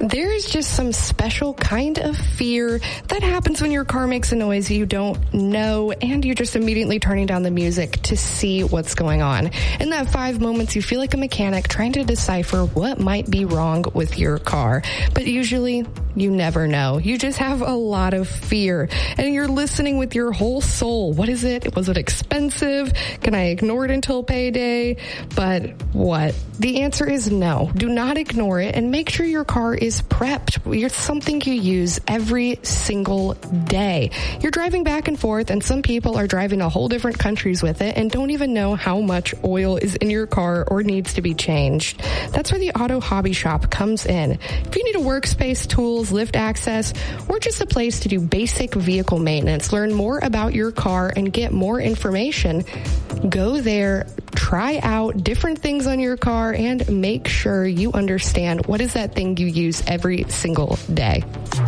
There is just some special kind of fear that happens when your car makes a noise you don't know, and you're just immediately turning down the music to see what's going on. In that 5 moments, you feel like a mechanic trying to decipher what might be wrong with your car. But usually, you never know. You just have a lot of fear, and you're listening with your whole soul. What is it? Was it expensive? Can I ignore it until payday? But what? The answer is no. Do not ignore it, and make sure your car is prepped. It's something you use every single day. You're driving back and forth, and some people are driving to whole different countries with it and don't even know how much oil is in your car or needs to be changed. That's where the Auto Hobby Shop comes in. If you need a workspace, tools, lift access, or just a place to do basic vehicle maintenance, learn more about your car and get more information, go there, try out different things on your car, and make sure you understand what is that thing you use every single day.